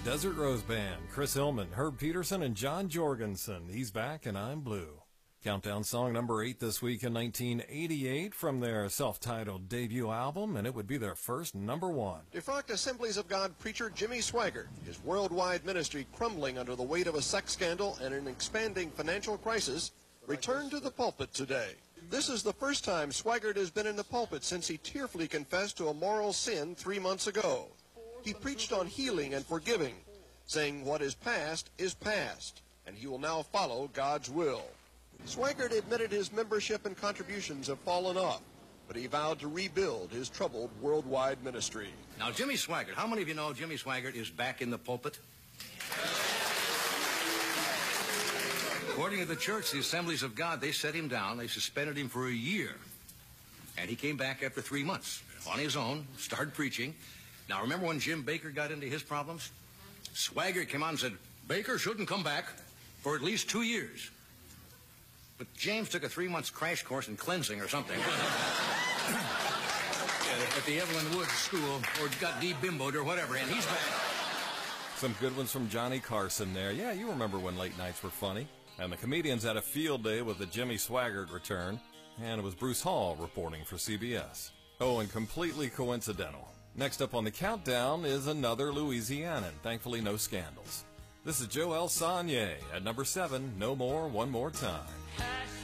Desert Rose Band, Chris Hillman, Herb Peterson, and John Jorgensen. He's back and I'm blue. Countdown song number 8 this week in 1988 from their self-titled debut album, and it would be their first number 1. Defrocked Assemblies of God preacher Jimmy Swaggart, his worldwide ministry crumbling under the weight of a sex scandal and an expanding financial crisis, returned to the pulpit today. This is the first time Swaggart has been in the pulpit since he tearfully confessed to a moral sin 3 months ago. He preached on healing and forgiving, saying what is past, and he will now follow God's will. Swaggart admitted his membership and contributions have fallen off, but he vowed to rebuild his troubled worldwide ministry. Now, Jimmy Swaggart, how many of you know Jimmy Swaggart is back in the pulpit? According to the church, the Assemblies of God, they set him down, they suspended him for a year. And he came back after 3 months on his own, started preaching. Now, remember when Jim Baker got into his problems? Swaggart came out and said, Baker shouldn't come back for at least 2 years. But James took a 3-month crash course in cleansing or something. At the Evelyn Woods School, or got de-bimboed or whatever, and he's back. Some good ones from Johnny Carson there. Yeah, you remember when late nights were funny. And the comedians had a field day with the Jimmy Swaggart return, and it was Bruce Hall reporting for CBS. Oh, and completely coincidental. Next up on the countdown is another Louisianan. Thankfully, no scandals. This is Joel Sonnier at number 7, No More, One More Time.